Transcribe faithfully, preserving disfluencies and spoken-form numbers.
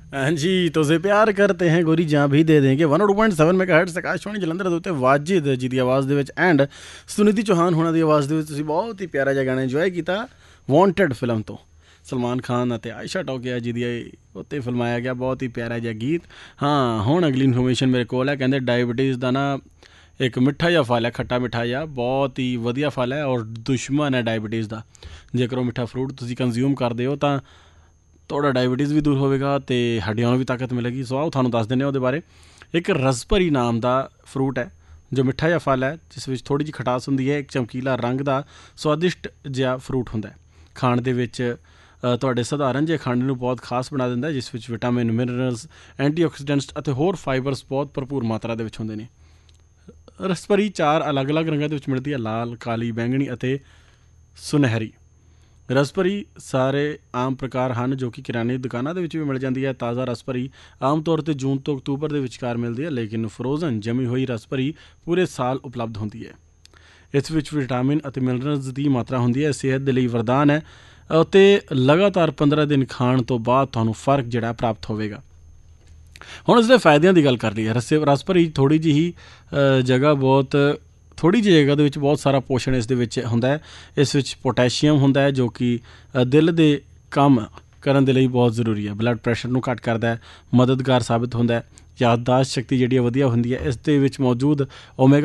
हाँ जी, तुझे प्यार करते हैं गोरी जां भी दे देंगे। One two point seven ਮੈਗਾਹਰਟਜ਼ Akashvani Jalandhar ਦੇ ਉੱਤੇ ਵਾਜਿਦ ਜੀ ਦੀ ਆਵਾਜ਼ ਦੇ ਵਿੱਚ ਐਂਡ ਸੁਨਿਧੀ ਚੌਹਾਨ ਹੋਣਾ ਦੀ ਆਵਾਜ਼ ਦੇ ਵਿੱਚ ਤੁਸੀਂ ਬਹੁਤ ਹੀ ਪਿਆਰਾ ਜਿਹਾ ਗਾਣਾ ਇੰਜੋਏ ਕੀਤਾ ਵਾਂਟਡ ਫਿਲਮ ਤੋਂ। ਸਲਮਾਨ ਖਾਨ ਅਤੇ ਆਇਸ਼ਾ ਟੋਕੀਆ ਜੀ ਦੀ ਉੱਤੇ ਫਿਲਮਾਇਆ ਗਿਆ ਬਹੁਤ ਹੀ ਪਿਆਰਾ ਜਿਹਾ ਗੀਤ। ਹਾਂ, ਹੁਣ ਅਗਲੀ ਇਨਫੋਰਮੇਸ਼ਨ ਮੇਰੇ ਕੋਲ ਹੈ। ਕਹਿੰਦੇ ਡਾਇਬਟੀਜ਼ ਦਾ ਨਾ ਇੱਕ ਮਿੱਠਾ ਜਿਹਾ ਫਲ ਹੈ, ਖੱਟਾ ਮਿੱਠਾ ਜਿਹਾ, ਬਹੁਤ ਹੀ ਵਧੀਆ ਫਲ ਹੈ ਔਰ ਦੁਸ਼ਮਣ ਹੈ ਡਾਇਬਟੀਜ਼ ਦਾ। ਜੇਕਰ ਉਹ ਮਿੱਠਾ ਫਰੂਟ ਤੁਸੀਂ ਕੰਜ਼ਿਊਮ ਕਰਦੇ ਹੋ ਤਾਂ ਤੁਹਾਡਾ ਡਾਇਬਟੀਜ਼ ਵੀ ਦੂਰ ਹੋਵੇਗਾ ਅਤੇ ਹੱਡੀਆਂ ਨੂੰ ਵੀ ਤਾਕਤ ਮਿਲੇਗੀ। ਸੋ ਆਓ ਤੁਹਾਨੂੰ ਦੱਸ ਦਿੰਦੇ ਹਾਂ ਉਹਦੇ ਬਾਰੇ। ਇੱਕ ਰਸਭਰੀ ਨਾਮ ਦਾ ਫਰੂਟ ਹੈ ਜੋ ਮਿੱਠਾ ਜਿਹਾ ਫਲ ਹੈ, ਜਿਸ ਵਿੱਚ ਥੋੜ੍ਹੀ ਜਿਹੀ ਖਟਾਸ ਹੁੰਦੀ ਹੈ। ਇੱਕ ਚਮਕੀਲਾ ਰੰਗ ਦਾ ਸਵਾਦਿਸ਼ਟ ਜਿਹਾ ਫਰੂਟ ਹੁੰਦਾ ਹੈ। ਖਾਣ ਦੇ ਵਿੱਚ ਤੁਹਾਡੇ ਸਧਾਰਨ ਜਿਹੇ ਖੰਡ ਨੂੰ ਬਹੁਤ ਖਾਸ ਬਣਾ ਦਿੰਦਾ, ਜਿਸ ਵਿੱਚ ਵਿਟਾਮਿਨ, ਮਿਨਰਲਸ, ਐਂਟੀਆਕਸੀਡੈਂਟਸ ਅਤੇ ਹੋਰ ਫਾਈਬਰਸ ਬਹੁਤ ਭਰਪੂਰ ਮਾਤਰਾ ਦੇ ਵਿੱਚ ਹੁੰਦੇ ਨੇ। ਰਸਭਰੀ ਚਾਰ ਅਲੱਗ ਅਲੱਗ ਰੰਗਾਂ ਦੇ ਵਿੱਚ ਮਿਲਦੀ ਹੈ, ਲਾਲ, ਕਾਲੀ, ਬੈਂਗਣੀ ਅਤੇ ਸੁਨਹਿਰੀ। ਰਸਭਰੀ ਸਾਰੇ ਆਮ ਪ੍ਰਕਾਰ ਹਨ ਜੋ ਕਿ ਕਿਰਾਨੇ ਦੀ ਦੁਕਾਨਾਂ ਦੇ ਵਿੱਚ ਵੀ ਮਿਲ ਜਾਂਦੀ ਹੈ। ਤਾਜ਼ਾ ਰਸਭਰੀ ਆਮ ਤੌਰ 'ਤੇ ਜੂਨ ਤੋਂ ਅਕਤੂਬਰ ਦੇ ਵਿਚਕਾਰ ਮਿਲਦੀ ਹੈ, ਲੇਕਿਨ ਫਰੋਜ਼ਨ ਜਮੀ ਹੋਈ ਰਸਭਰੀ ਪੂਰੇ ਸਾਲ ਉਪਲਬਧ ਹੁੰਦੀ ਹੈ। ਇਸ ਵਿੱਚ ਵਿਟਾਮਿਨ ਅਤੇ ਮਿਨਰਲਸ ਦੀ ਮਾਤਰਾ ਹੁੰਦੀ ਹੈ, ਸਿਹਤ ਦੇ ਲਈ ਵਰਦਾਨ ਹੈ ਅਤੇ ਲਗਾਤਾਰ ਪੰਦਰਾਂ ਦਿਨ ਖਾਣ ਤੋਂ ਬਾਅਦ ਤੁਹਾਨੂੰ ਫਰਕ ਜਿਹੜਾ ਪ੍ਰਾਪਤ ਹੋਵੇਗਾ। ਹੁਣ ਇਸਦੇ ਫਾਇਦਿਆਂ ਦੀ ਗੱਲ ਕਰ ਲਈਏ। ਰਸ ਰਸਭਰੀ ਥੋੜ੍ਹੀ ਜਿਹੀ ਜਗ੍ਹਾ ਬਹੁਤ ਥੋੜ੍ਹੀ ਜਿਹੀ ਜਗ੍ਹਾ ਦੇ ਵਿੱਚ ਬਹੁਤ ਸਾਰਾ ਪੋਸ਼ਣ ਇਸ ਦੇ ਵਿੱਚ ਹੁੰਦਾ ਹੈ। ਇਸ ਵਿੱਚ ਪੋਟੈਸ਼ੀਅਮ ਹੁੰਦਾ ਹੈ ਜੋ ਕਿ ਦਿਲ ਦੇ ਕੰਮ ਕਰਨ ਦੇ ਲਈ ਬਹੁਤ ਜ਼ਰੂਰੀ ਹੈ। ਬਲੱਡ ਪ੍ਰੈਸ਼ਰ ਨੂੰ ਘੱਟ ਕਰਦਾ ਹੈ, ਮਦਦਗਾਰ ਸਾਬਿਤ ਹੁੰਦਾ ਹੈ। ਯਾਦਦਾਸ਼ਤ ਸ਼ਕਤੀ ਜਿਹੜੀ ਹੈ ਵਧੀਆ ਹੁੰਦੀ ਹੈ। ਇਸ ਦੇ ਵਿੱਚ ਮੌਜੂਦ ਓਮੇਗਾ